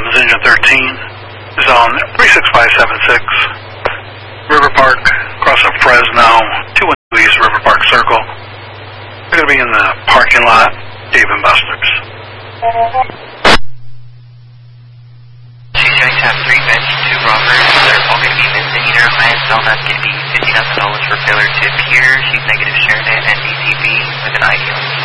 Engine 13 is on 36576 River Park, crossing Fresno, 212 East River Park Circle. They're going to be in the parking lot, Dave & Buster's. She's going to have 3 vents, 2 robbers. They're all going to be misdemeanor. Highest cell that's going to be $50,000 for failure to appear. She's negative shared it and DTV with an ID.